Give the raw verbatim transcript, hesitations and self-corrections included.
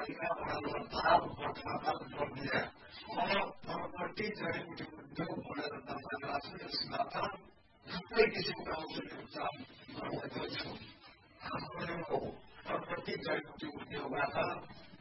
नगरपालिका वडा नम्बर बाह्र उपभोक्ता प्रक्रिया प्रपर्टी जडीबुटी उद्योग बढेर दर्ता गराएको छ। यसबाट थुप्रै किसिमका औषधिहरू प्राप्त गरेको छु। हाम्रो प्रपर्टी जडीबुटी उद्योगबाट